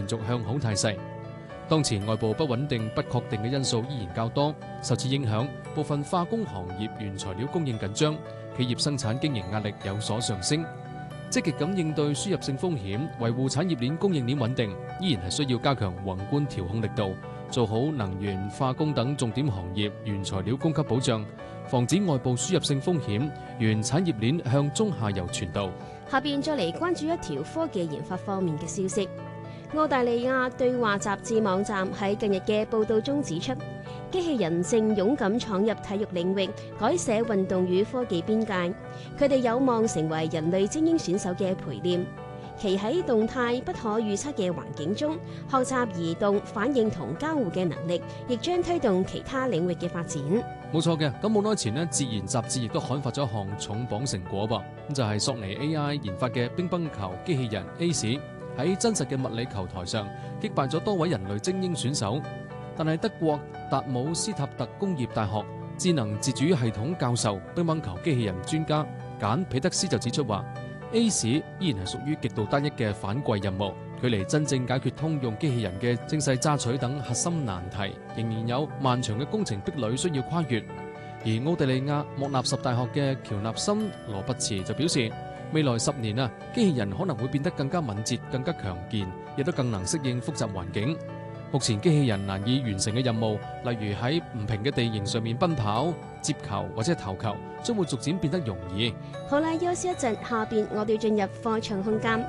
延續向好態勢。當前外部不穩定、不確定嘅因素依然較多，受此影響，部分化工行業原材料供應緊張，企業生產經營壓力有所上升。積極咁應對輸入性風險，維護產業鏈供應鏈穩定，依然係需要加強宏觀調控力度，做好能源、化工等重點行業原材料供給保障，防止外部輸入性風險沿產業鏈向中下游傳導。 下邊再嚟關注一條科技研發方面嘅消息。澳大利亞對話雜誌網站喺近日嘅報導中指出，機器人正勇敢闖入體育領域，改寫運動與科技邊界。佢哋有望成為人類精英選手嘅陪練，其喺動態不可預測嘅環境中學習移動、反應同交互嘅能力，亦將推動其他領域嘅發展。 冇錯嘅，咁冇耐前呢，《自然》雜誌亦都刊發咗一項重磅成果噃，咁就係索尼 AI 研發嘅乒乓球機器人 Ace。喺真實嘅物理球台上擊敗咗多位人類精英選手，但係德國達姆斯塔特工業大學智能自主系統教授、乒乓球機器人專家簡彼得斯就指出話，Ace依然係屬於極度單一嘅反饋任務，距離真正解決通用機器人嘅精細揸取等核心難題，仍然有漫長嘅工程壁壘需要跨越。而奧地利亞莫納什大學嘅喬納森羅拔茨就表示，未來10年機器人可能會變得更加敏捷、更加強健，亦都更能適應複雜環境。目前機器人難以完成嘅任務，例如喺唔平嘅地形上面奔跑、接球或者投球，將會逐漸變得容易。 好啦，休息一陣，下邊我哋進入科創空間。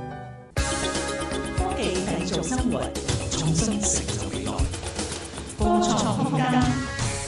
科技製造生活，創新成就未來。科創空間。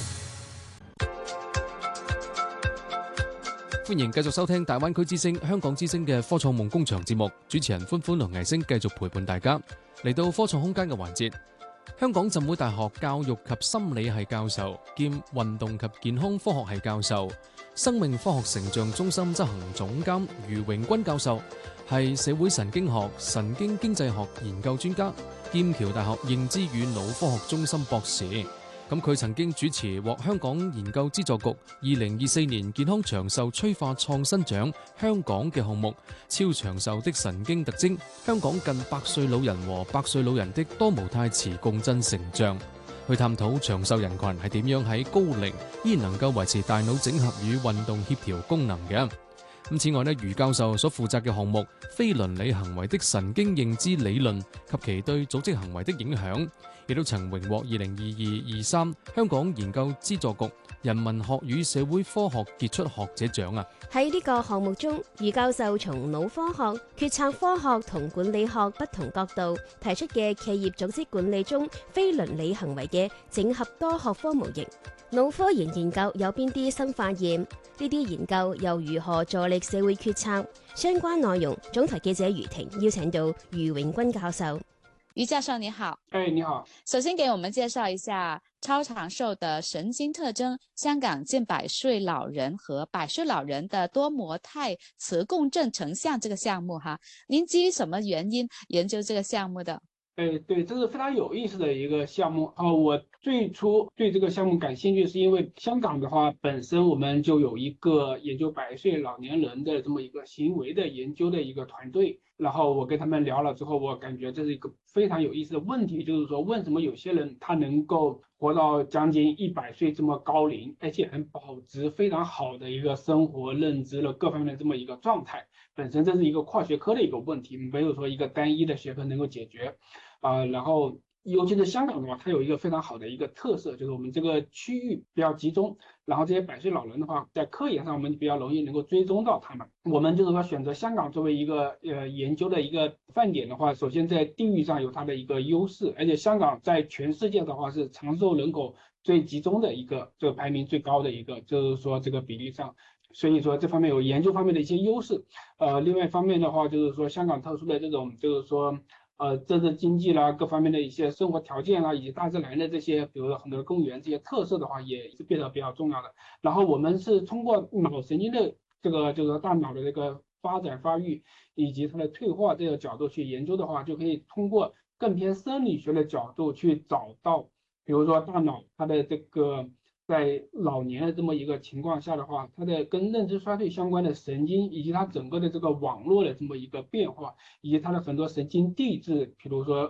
歡迎繼續收聽大灣區之聲、香港之聲嘅科創夢工場節目，主持人歡歡同藝星繼續陪伴大家嚟到科創空間嘅環節。香港浸會大學教育及心理系教授兼運動及健康科學系教授、生命科學成長中心執行總監余榮君教授係社會神經學、神經經濟學研究專家，劍橋大學認知與腦科學中心博士。咁佢曾經主持獲香港研究資助局2024年健康長壽催化創新獎香港嘅項目超長壽的神經特徵，香港近100歲老人和100歲老人的多模態磁共振成像，去探討長壽人群係點樣喺高齡依然能夠維持大腦整合與運動協調功能嘅。咁此外呢，余教授所負責嘅項目非倫理行為的神經認知理論及其對組織行為的影響，亦都曾榮獲2022-23香港研究資助局人文學與社會科學傑出學者獎啊！ 喺呢個項目中，余教授從腦科學、決策科學同管理學不同角度提出嘅企業組織管理中非倫理行為嘅整合多學科模型。腦科研究有邊啲新發現？呢啲研究又如何助力社會決策？相關內容，總台記者余婷邀請到余榮君教授。 余教授你好。 你好。 首先給我們介紹一下超長壽的神經特徵，香港近100歲老人和100歲老人的多模態磁共振成像這個項目哈，您基於什麼原因研究這個項目的？ 對，這是非常有意思的一個項目啊！我最初對這個項目感興趣，是因為香港的話，本身我們就有一個研究100歲老年人的這麼一個行為的研究的一個團隊。然後我跟他們聊了之後，我感覺這是一個非常有意思的問題，就是說為什麼有些人他能夠活到將近100歲這麼高齡，而且很保持非常好的一個生活認知了各方面的這麼一個狀態。本身這是一個跨學科的一個問題，沒有說一個單一的學科能夠解決。然後尤其是香港的話，它有一個非常好的一個特色，就是我們這個區域比較集中，然後這些100歲老人的話，在科研上我們比較容易能夠追蹤到他們。我們就是說選擇香港作為一個研究的一個範點的話，首先在地域上有它的一個優勢，而且香港在全世界的話是長壽人口最集中的一個，這個排名最高的一個，就是說這個比例上。所以說這方面有研究方面的一些優勢。另外一方面的話，就是說香港特殊的這種，就是說政治經濟啦，各方面的一些生活條件啦，以及大自然的這些，比如說很多公園這些特色的話，也是變得比較重要的。然後我們是通過腦神經的這個，就是大腦的這個發展發育以及它的退化這個角度去研究的話，就可以通過更偏生理學的角度去找到，比如說大腦它的這個在老年的這麼一個情況下的話，它的跟認知衰退相關的神經，以及它整個的這個網絡的這麼一個變化，以及它的很多神經遞質，比如說